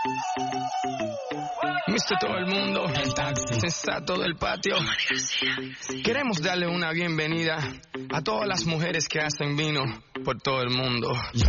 Mister todo el mundo, el taxi, sensato del patio. Queremos darle una bienvenida a todas las mujeres que hacen vino por todo el mundo.